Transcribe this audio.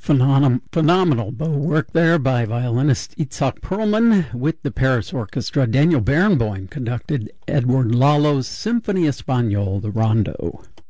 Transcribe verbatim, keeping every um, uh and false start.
Phenom- phenomenal bow work there by violinist Itzhak Perlman with the Paris Orchestra. Daniel Barenboim conducted Edward Lalo's Symphony Espagnole, the Rondo.